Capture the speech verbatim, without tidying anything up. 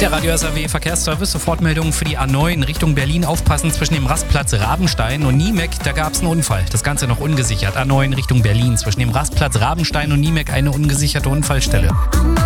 Der Radio S A W Verkehrsservice, Sofortmeldung für die A neun Richtung Berlin. Aufpassen zwischen dem Rastplatz Rabenstein und Niemek, da gab es einen Unfall. Das Ganze noch ungesichert. A neun Richtung Berlin, zwischen dem Rastplatz Rabenstein und Niemek eine ungesicherte Unfallstelle.